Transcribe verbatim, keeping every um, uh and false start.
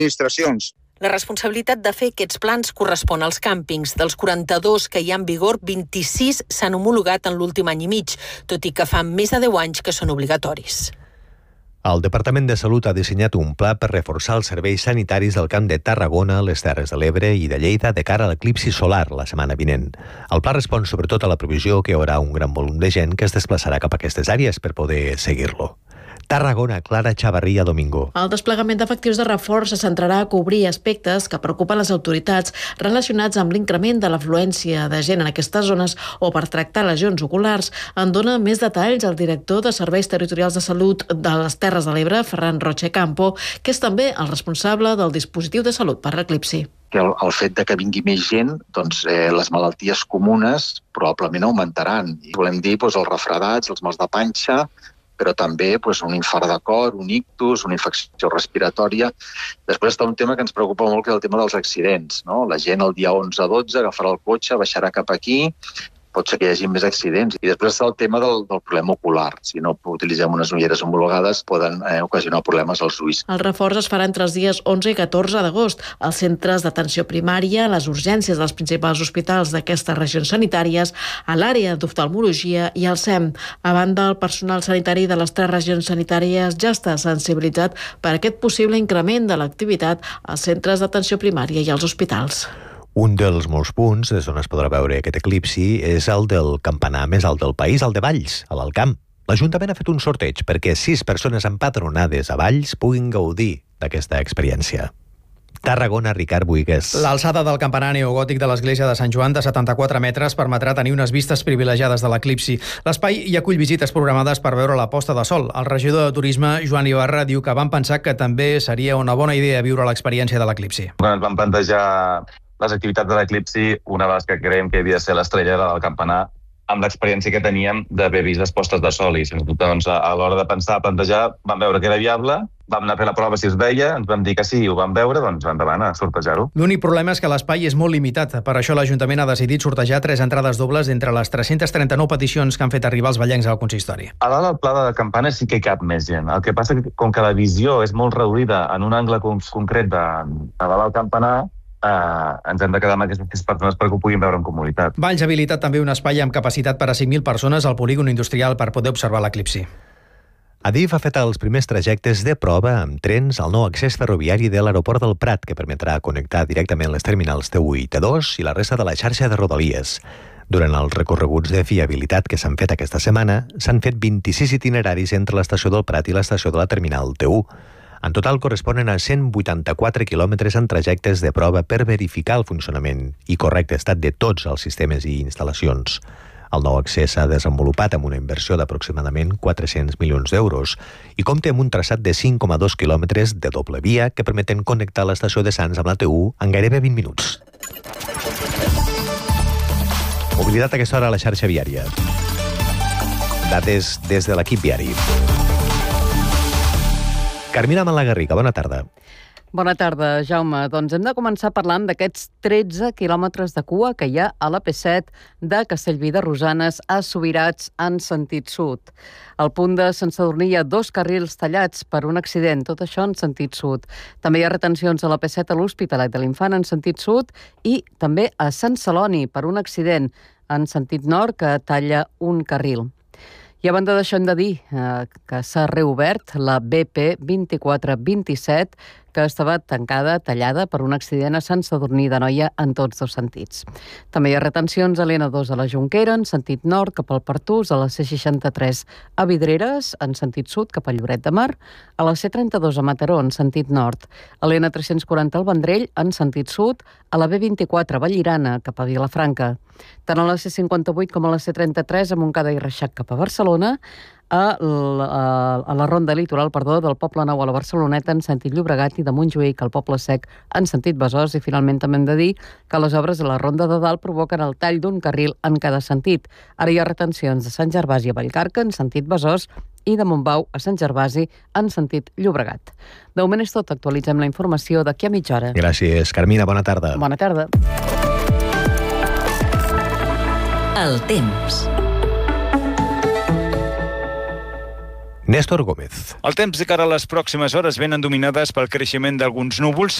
administracions. La responsabilitat de fer aquests plans correspon als càmpings. Dels quaranta-dos que hi ha en vigor, vint-i-sis s'han homologat en l'últim any i mig, tot i que fa més de deu anys que són obligatoris. El Departament de Salut ha dissenyat un pla per reforçar els serveis sanitaris del Camp de Tarragona, les Terres de l'Ebre i de Lleida de cara a l'eclipsi solar la setmana vinent. El pla respon sobretot a la previsió que hi haurà un gran volum de gent que es desplaçarà cap a aquestes àrees per poder seguir-lo. Tarragona, Clara Chavarría Domingo. El desplegament d'efectius de reforç se centrarà a cobrir aspectes que preocupen les autoritats relacionats amb l'increment de l'afluència de gent en aquestes zones o per tractar lesions oculars. En dona més detalls el director de Serveis Territorials de Salut de les Terres de l'Ebre, Ferran Roche Campo, que és també el responsable del dispositiu de salut per l'eclipsi. Que el, el fet de que vingui més gent, doncs, eh, les malalties comunes probablement augmentaran. I volem dir doncs, els refredats, els mals de panxa, però també doncs, un infart de cor, un ictus, una infecció respiratòria. Després està un tema que ens preocupa molt, que és el tema dels accidents. No? La gent el dia onze dotze agafarà el cotxe, baixarà cap aquí, pot ser que hi hagi més accidents. I després està el tema del, del problema ocular. Si no utilitzem unes ulleres homologades, poden eh, ocasionar problemes als ulls. El reforç es farà entre els dies onze i catorze d'agost. Els centres d'atenció primària, les urgències dels principals hospitals d'aquestes regions sanitàries, a l'àrea d'oftalmologia i al S E M. A banda, el personal sanitari de les tres regions sanitàries ja està sensibilitzat per aquest possible increment de l'activitat als centres d'atenció primària i als hospitals. Un dels molts punts des d'on es podrà veure aquest eclipsi és el del campanar més alt del país, el de Valls, a l'Alcamp. L'Ajuntament ha fet un sorteig perquè sis persones empadronades a Valls puguin gaudir d'aquesta experiència. Tarragona, Ricard Buigues. L'alçada del campanar neogòtic de l'església de Sant Joan de setanta-quatre metres permetrà tenir unes vistes privilegiades de l'eclipsi. L'espai hi acull visites programades per veure la posta de sol. El regidor de Turisme, Joan Ibarra, diu que van pensar que també seria una bona idea viure l'experiència de l'eclipsi. Quan ens van plantejar les activitats de l'eclipsi, una de les que creiem que havia de ser l'estrella era del campanar, amb l'experiència que teníem d'haver vist les postes de sol. I doncs, a l'hora de pensar, plantejar, vam veure que era viable, vam anar a fer la prova si es veia, ens vam dir que sí i ho vam veure, doncs endavant a sortejar-ho. L'únic problema és que l'espai és molt limitat. Per això l'Ajuntament ha decidit sortejar tres entrades dobles entre les tres-centes trenta-nou peticions que han fet arribar els vallencs al consistori. A dalt del pla de campana sí que hi cap més gent. El que passa que, com que la visió és molt reduïda en un angle concret de, de dalt del campanar, Uh, ens hem de quedar amb aquestes persones perquè ho puguin veure en comunitat. Valls ha habilitat també un espai amb capacitat per a cinc mil persones al polígon industrial per poder observar l'eclipsi. Adif ha fet els primers trajectes de prova amb trens al nou accés ferroviari de l'aeroport del Prat, que permetrà connectar directament les terminals T u i T dos i la resta de la xarxa de Rodalies. Durant els recorreguts de fiabilitat que s'han fet aquesta setmana, s'han fet vint-i-sis itineraris entre l'estació del Prat i l'estació de la terminal T u. En total corresponen a cent vuitanta-quatre quilòmetres en trajectes de prova per verificar el funcionament i correcte estat de tots els sistemes i instal·lacions. El nou accés s'ha desenvolupat amb una inversió d'aproximadament quatre-cents milions d'euros i compta amb un traçat de cinc coma dos quilòmetres de doble via que permeten connectar l'estació de Sants amb la T u en gairebé vint minuts. Mobilitat a aquesta hora a la xarxa viària. Dades des de l'equip viari. Carmina Malagarriga, bona tarda. Bona tarda, Jaume. Doncs hem de començar parlant d'aquests tretze quilòmetres de cua que hi ha a la P set de Castellví de Rosanes a Subirats en sentit sud. Al punt de Sant Sadurní hi ha dos carrils tallats per un accident, tot això en sentit sud. També hi ha retencions a la P set a l'Hospitalet de l'Infant en sentit sud i també a Sant Celoni per un accident en sentit nord que talla un carril. I a banda d'això hem de dir eh, que s'ha reobert la B P vint-i-quatre vint-i-set, que estava tancada, tallada per un accident a Sant Sadurní d'Anoia en tots dos sentits. També hi ha retencions a l'N dos a la Jonquera, en sentit nord cap al Pertús, a la C seixanta-tres a Vidreres, en sentit sud cap a Lloret de Mar, a la C trenta-dos a Mataró, en sentit nord, a l'N tres-cents quaranta al Vendrell, en sentit sud, a la B vint-i-quatre a Vallirana, cap a Vilafranca. Tant a la C cinquanta-vuit com a la C trenta-tres a Montcada i Reixac cap a Barcelona, a la, a la ronda litoral, perdó, del Poble Nou a la Barceloneta en sentit Llobregat i de Montjuïc al Poble Sec en sentit Besòs. I finalment també hem de dir que les obres de la ronda de dalt provoquen el tall d'un carril en cada sentit. Ara hi ha retencions de Sant Gervasi a Vallcarca en sentit Besòs i de Montbau a Sant Gervasi en sentit Llobregat. De moment és tot. Actualitzem la informació d'aquí a mitja hora. Gràcies, Carmina. Bona tarda. Bona tarda. El temps. Néstor Gómez. El temps de cara a les pròximes hores venen dominades pel creixement d'alguns núvols.